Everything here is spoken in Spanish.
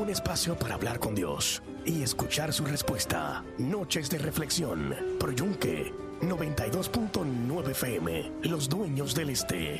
Un espacio para hablar con Dios y escuchar su respuesta. Noches de reflexión. Pro Yunque 92.9 FM. Los dueños del este.